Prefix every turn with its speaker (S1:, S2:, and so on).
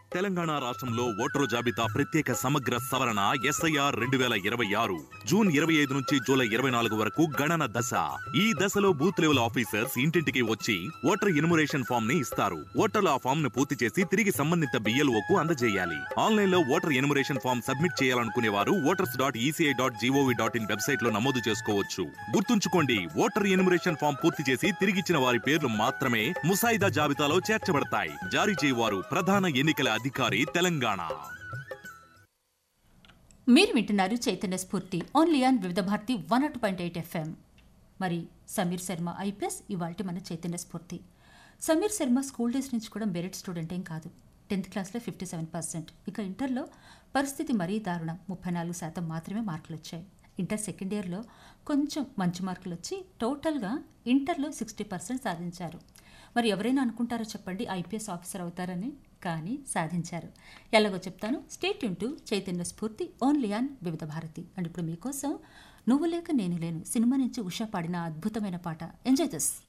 S1: తెలంగాణ రాష్ట్రంలో ఓటరు జాబితా ప్రత్యేక సమగ్ర సవరణ SIR 2026 జూన్ 25 నుంచి జూలై 24 వరకు గణన దశ. ఈ దశలో బూత్ లెవెల్ ఆఫీసర్స్ ఇంటింటికి వచ్చి ఓటర్ ఎన్యుమరేషన్ ఫామ్ ని ఇస్తారు. ఓటర్లు ఆ ఫామ్ ను పూర్తి చేసి తిరిగి సంబంధిత BLOకు అందజేయాలి. ఆన్లైన్ లో ఓటర్ ఎన్యుమరేషన్ ఫామ్ సబ్మిట్ చేయాలనుకునే వారు voters.eci.gov.in వెబ్సైట్ లో నమోదు చేసుకోవచ్చు. గుర్తుంచుకోండి, ఓటర్ ఎన్యుమరేషన్ ఫామ్ పూర్తి చేసి తిరిగిచ్చిన వారి పేర్లు మాత్రమే ముసాయిదా జాబితాలో చేర్చబడతాయి. జారీ చేయవారు ప్రధాన ఎన్నికల అధికారి, తెలంగాణ.
S2: మీరు వింటున్నారు చైతన్య స్ఫూర్తి ఓన్లీ ఆన్ వివిధ భారతి 102.8 FM. మరి సమీర్ శర్మ IPS ఇవాల్టి మన చైతన్య స్ఫూర్తి. సమీర్ శర్మ స్కూల్ డేస్ నుంచి కూడా మెరిట్ స్టూడెంట్ ఏం కాదు. 10th క్లాస్లో 57%. ఇక ఇంటర్లో పరిస్థితి మరీ దారుణం, 34% మాత్రమే మార్కులు వచ్చాయి. ఇంటర్ సెకండ్ ఇయర్లో కొంచెం మంచి మార్కులు వచ్చి టోటల్గా ఇంటర్లో 60% సాధించారు. మరి ఎవరైనా అనుకుంటారో చెప్పండి IPS ఆఫీసర్ అవుతారని? కానీ సాధించారు. ఎలాగో చెప్తాను. స్టే ట్యూన్ టు చైతన్య స్ఫూర్తి ఓన్లీ ఆన్ వివిధ భారతి. అండ్ ఇప్పుడు మీకోసం నువ్వు లేక నేను లేను సినిమా నుంచి ఉషా పాడిన అద్భుతమైన పాట. Enjoy this.